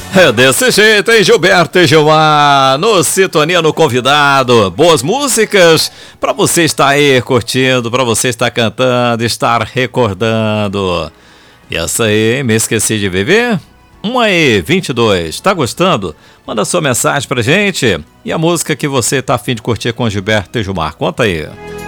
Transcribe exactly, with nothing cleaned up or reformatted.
É desse jeito, hein, Gilberto e Gilmar? No Sintonia no Convidado. Boas músicas pra você estar aí curtindo, pra você estar cantando, estar recordando. E essa aí, hein? Me esqueci de beber? uma e vinte e dois. Tá gostando? Manda sua mensagem pra gente. E a música que você tá afim de curtir com Gilberto e Gilmar? Conta aí.